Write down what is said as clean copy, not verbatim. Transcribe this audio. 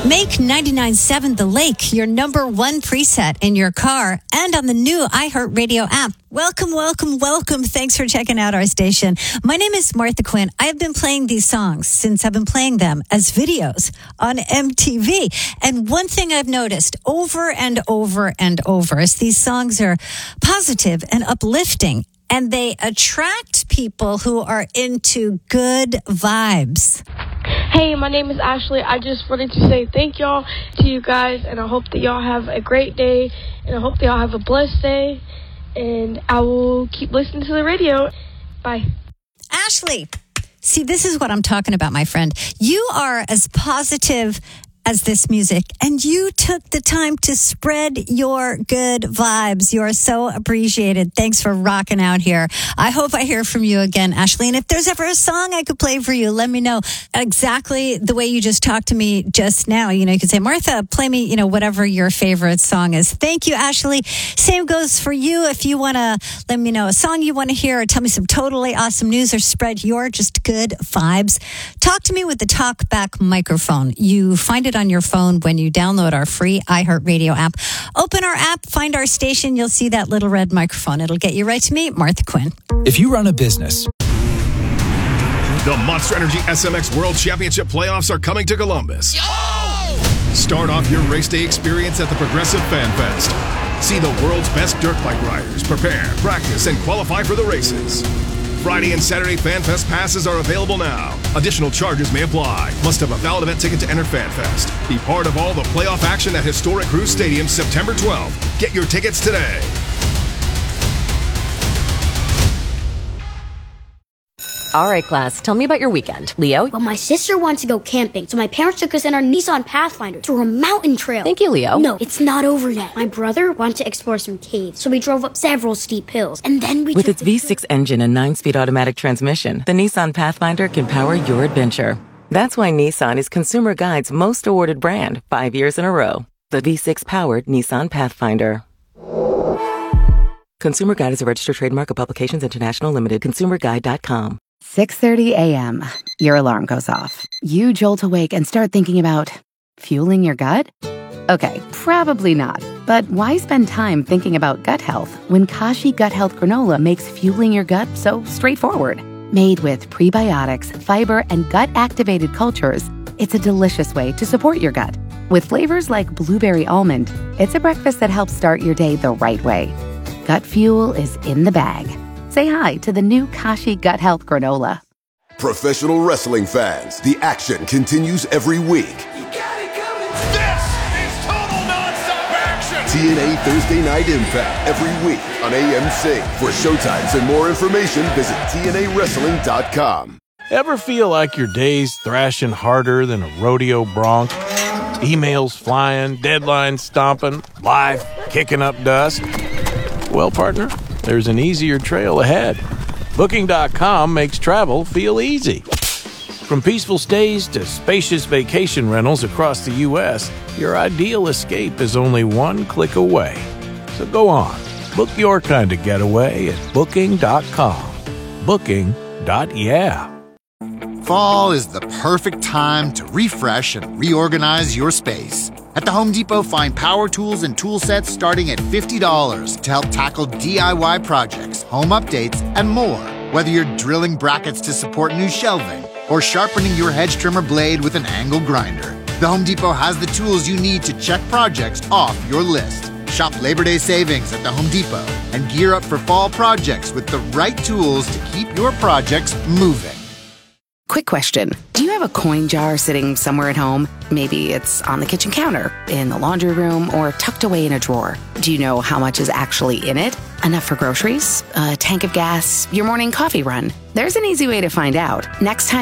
Make 99.7 The Lake your number one preset in your car and on the new iHeartRadio app. Welcome, welcome, welcome. Thanks for checking out our station. My name is Martha Quinn. I have been playing these songs since I've been playing them as videos on MTV. And one thing I've noticed over and over and over is these songs are positive and uplifting, and they attract people who are into good vibes. Hey, my name is Ashley. I just wanted to say thank y'all to you guys, and I hope that y'all have a great day, and I hope that y'all have a blessed day, and I will keep listening to the radio. Bye. Ashley, see, this is what I'm talking about, my friend. You are as positive as this music, and you took the time to spread your good vibes. You are so appreciated. Thanks for rocking out here. I hope I hear from you again, Ashley. And if there's ever a song I could play for you, let me know. Exactly the way you just talked to me just now. You know, you could say, Martha, play me, you know, whatever your favorite song is. Thank you, Ashley. Same goes for you. If you want to let me know a song you want to hear, or tell me some totally awesome news, or spread your just good vibes, talk to me with the TalkBack microphone. You find it on your phone when you download our free iHeartRadio app. Open our app, find our station. You'll see that little red microphone. It'll get you right to me, Martha Quinn. If you run a business, the Monster Energy SMX World Championship playoffs are coming to Columbus. Start off your race day experience at the Progressive Fan Fest. See the world's best dirt bike riders prepare, practice, and qualify for the races. Friday and Saturday Fan Fest passes are available now. Additional charges may apply. Must have a valid event ticket to enter Fan Fest. Be part of all the playoff action at Historic Cruise Stadium September 12th. Get your tickets today. All right, class, tell me about your weekend. Leo? Well, my sister wants to go camping, so my parents took us in our Nissan Pathfinder through a mountain trail. Thank you, Leo. No, it's not over yet. My brother wanted to explore some caves, so we drove up several steep hills, and then we With its V6 engine and 9-speed automatic transmission, the Nissan Pathfinder can power your adventure. That's why Nissan is Consumer Guide's most awarded brand 5 years in a row. The V6-powered Nissan Pathfinder. Consumer Guide is a registered trademark of Publications International Limited. ConsumerGuide.com. 6:30 a.m. Your alarm goes off. You jolt awake and start thinking about fueling your gut? Okay, probably not. But why spend time thinking about gut health when Kashi Gut Health Granola makes fueling your gut so straightforward? Made with prebiotics, fiber, and gut-activated cultures, it's a delicious way to support your gut. With flavors like blueberry almond, it's a breakfast that helps start your day the right way. Gut fuel is in the bag. Say hi to the new Kashi Gut Health Granola. Professional wrestling fans, the action continues every week. You got it coming. This is total nonstop action. TNA Thursday Night Impact every week on AMC. For showtimes and more information, visit TNAWrestling.com. Ever feel like your day's thrashing harder than a rodeo bronc? Emails flying, deadlines stomping, life kicking up dust? Well, partner, there's an easier trail ahead. Booking.com makes travel feel easy. From peaceful stays to spacious vacation rentals across the U.S., your ideal escape is only one click away. So go on, book your kind of getaway at Booking.com. Booking.yeah. Fall is the perfect time to refresh and reorganize your space. At the Home Depot, find power tools and tool sets starting at $50 to help tackle DIY projects, home updates, and more. Whether you're drilling brackets to support new shelving or sharpening your hedge trimmer blade with an angle grinder, the Home Depot has the tools you need to check projects off your list. Shop Labor Day savings at the Home Depot and gear up for fall projects with the right tools to keep your projects moving. Quick question. Do you have a coin jar sitting somewhere at home? Maybe it's on the kitchen counter, in the laundry room, or tucked away in a drawer. Do you know how much is actually in it? Enough for groceries? A tank of gas? Your morning coffee run? There's an easy way to find out. Next time